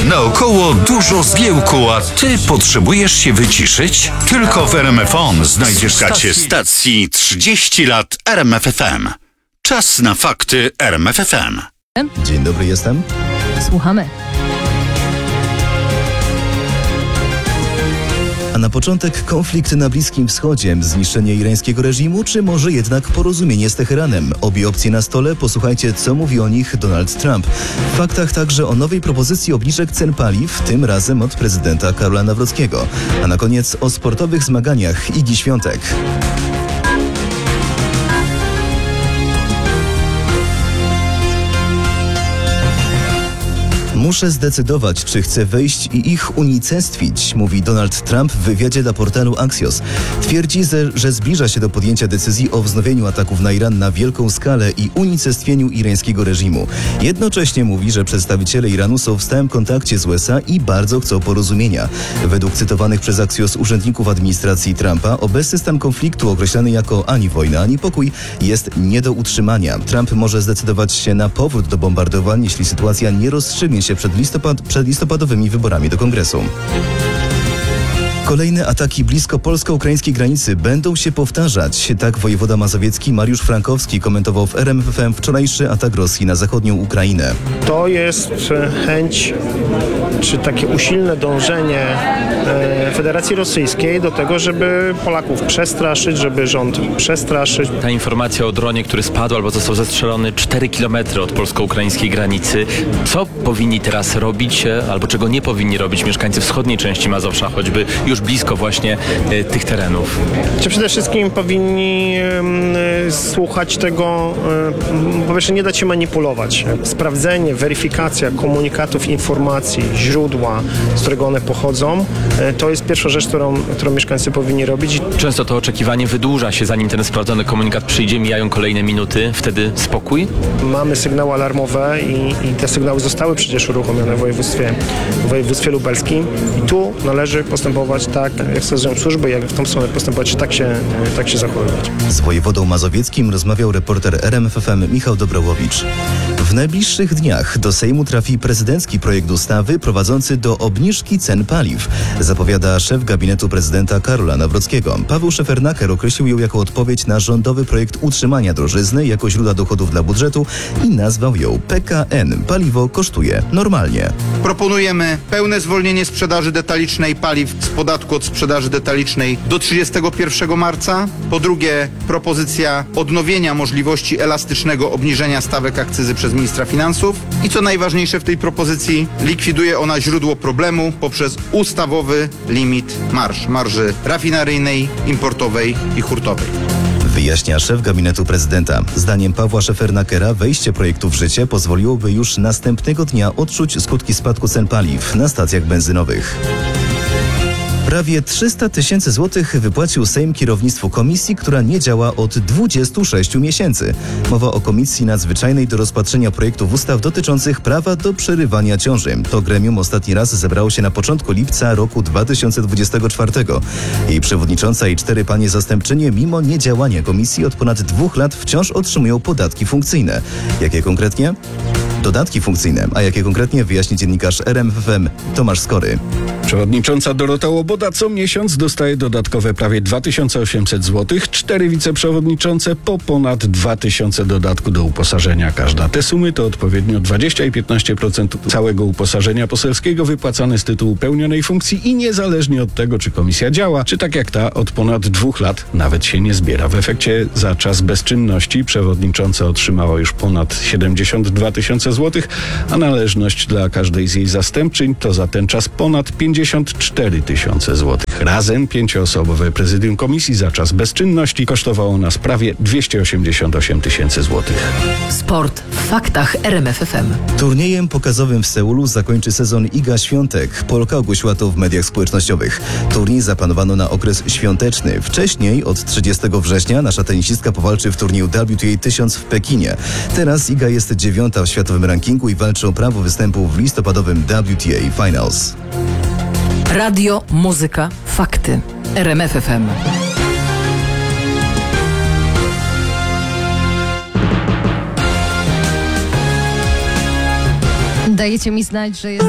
Naokoło dużo zgiełku, a ty potrzebujesz się wyciszyć? Tylko w RMF On znajdziesz stacji 30 lat RMF FM. Czas na fakty RMF FM. Dzień dobry, jestem. Słuchamy. A na początek konflikt na Bliskim Wschodzie, zniszczenie irańskiego reżimu, czy może jednak porozumienie z Teheranem? Obie opcje na stole, posłuchajcie, co mówi o nich Donald Trump. W faktach także o nowej propozycji obniżek cen paliw, tym razem od prezydenta Karola Nawrockiego. A na koniec o sportowych zmaganiach Igi Świątek. Muszę zdecydować, czy chcę wejść i ich unicestwić, mówi Donald Trump w wywiadzie dla portalu Axios. Twierdzi, że zbliża się do podjęcia decyzji o wznowieniu ataków na Iran na wielką skalę i unicestwieniu irańskiego reżimu. Jednocześnie mówi, że przedstawiciele Iranu są w stałym kontakcie z USA i bardzo chcą porozumienia. Według cytowanych przez Axios urzędników administracji Trumpa, obecny stan konfliktu określany jako ani wojna, ani pokój jest nie do utrzymania. Trump może zdecydować się na powrót do bombardowań, jeśli sytuacja nie rozstrzygnie się przed listopadowymi wyborami do Kongresu. Kolejne ataki blisko polsko-ukraińskiej granicy będą się powtarzać. Tak wojewoda mazowiecki Mariusz Frankowski komentował w RMF FM wczorajszy atak Rosji na zachodnią Ukrainę. To jest chęć, czy takie usilne dążenie Federacji Rosyjskiej do tego, żeby Polaków przestraszyć, żeby rząd przestraszyć. Ta informacja o dronie, który spadł albo został zestrzelony 4 km od polsko-ukraińskiej granicy. Co powinni teraz robić, albo czego nie powinni robić mieszkańcy wschodniej części Mazowsza, choćby już blisko właśnie tych terenów? Przede wszystkim powinni słuchać tego, po pierwsze nie dać się manipulować. Sprawdzenie, weryfikacja komunikatów, informacji, źródła, z którego one pochodzą, to jest pierwsza rzecz, którą mieszkańcy powinni robić. Często to oczekiwanie wydłuża się, zanim ten sprawdzony komunikat przyjdzie, mijają kolejne minuty, wtedy spokój? Mamy sygnały alarmowe i te sygnały zostały przecież uruchomione w województwie lubelskim i tu należy postępować tak, jak wskazują służby, jak w tą stronę postępować, tak się zachowywać. Z wojewodą mazowieckim rozmawiał reporter RMF FM Michał Dobrołowicz. W najbliższych dniach do Sejmu trafi prezydencki projekt ustawy prowadzący do obniżki cen paliw, zapowiada szef gabinetu prezydenta Karola Nawrockiego. Paweł Szefernaker określił ją jako odpowiedź na rządowy projekt utrzymania drożyzny jako źródła dochodów dla budżetu i nazwał ją PKN. Paliwo kosztuje normalnie. Proponujemy pełne zwolnienie sprzedaży detalicznej paliw z podatku od sprzedaży detalicznej do 31 marca. Po drugie, propozycja odnowienia możliwości elastycznego obniżenia stawek akcyzy przez ministra finansów. I co najważniejsze w tej propozycji, likwiduje ona źródło problemu poprzez ustawowy limit marży rafineryjnej, importowej i hurtowej. Wyjaśnia szef gabinetu prezydenta. Zdaniem Pawła Szefernakera wejście projektu w życie pozwoliłoby już następnego dnia odczuć skutki spadku cen paliw na stacjach benzynowych. Prawie 300 000 złotych wypłacił Sejm kierownictwu komisji, która nie działa od 26 miesięcy. Mowa o Komisji Nadzwyczajnej do rozpatrzenia projektów ustaw dotyczących prawa do przerywania ciąży. To gremium ostatni raz zebrało się na początku lipca roku 2024. Jej przewodnicząca i 4 panie zastępczynie mimo niedziałania komisji od ponad 2 lat wciąż otrzymują podatki funkcyjne. Jakie konkretnie? Dodatki funkcyjne, a jakie konkretnie wyjaśni dziennikarz RMF FM Tomasz Skory. Przewodnicząca Dorota Łoboda co miesiąc dostaje dodatkowe prawie 2800 zł, 4 wiceprzewodniczące po ponad 2000 dodatku do uposażenia każda. Te sumy to odpowiednio 20 i 15% całego uposażenia poselskiego wypłacane z tytułu pełnionej funkcji i niezależnie od tego, czy komisja działa, czy tak jak ta od ponad 2 lat nawet się nie zbiera. W efekcie za czas bezczynności przewodnicząca otrzymała już ponad 72 000 zł, a należność dla każdej z jej zastępczyń to za ten czas ponad 54 000 zł. Razem 5-osobowe prezydium komisji za czas bezczynności kosztowało nas prawie 288 000 zł. Sport w faktach RMF FM. Turniejem pokazowym w Seulu zakończy sezon Iga Świątek. Polka ogłosiła to w mediach społecznościowych. Turniej zaplanowano na okres świąteczny. Wcześniej, od 30 września, nasza tenisistka powalczy w turnieju WTA 1000 w Pekinie. Teraz Iga jest 9. w światowym rankingu i walczy o prawo występu w listopadowym WTA Finals. Radio, muzyka, fakty. RMF FM. Dajecie mi znać, że jest